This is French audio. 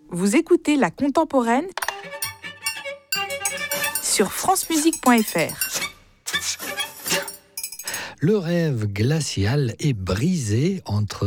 Vous écoutez La Contemporaine sur francemusique.fr. Le rêve glacial est brisé entre